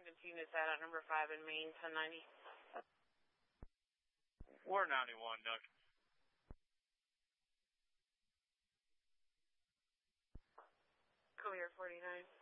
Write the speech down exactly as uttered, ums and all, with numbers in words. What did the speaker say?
Brandon Tunis at number five in Maine, ten ninety. We're ninety-one, Duck. Clear forty-nine.